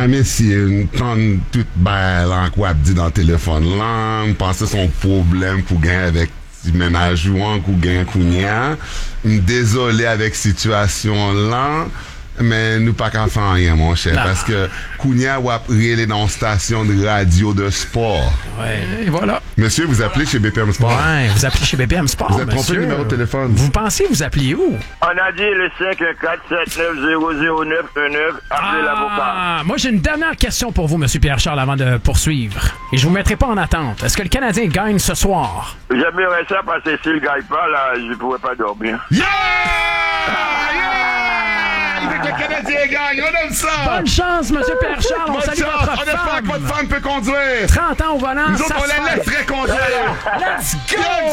messieurs, une toute belle en quoi dit dans le téléphone là, me penser son problème pour gagner avec ménage ou gagner kounya. Désolé avec situation là. Mais nous pas qu'à faire rien, mon cher, parce que Kounia ou après dans une station de radio de sport. Ouais, et voilà. Monsieur, vous appelez chez BPM Sport. Ouais, vous appelez chez BPM Sport. Vous êtes trompé le numéro de téléphone. Vous pensez vous appelez où? On a dit le 514-79-009-19. Appelez l'avocat. Moi, j'ai une dernière question pour vous, Monsieur Pierre-Charles, avant de poursuivre. Et je vous mettrai pas en attente. Est-ce que le Canadien gagne ce soir? J'aimerais ça parce que s'il ne gagne pas, là, je ne pourrais pas dormir. Yeah! Le Canadien gagne, on aime ça! Bonne chance, Monsieur Pierre-Charles. On salue votre on espère que votre femme peut conduire! 30 ans au volant. Nous autres, on la laisserait conduire! Let's go!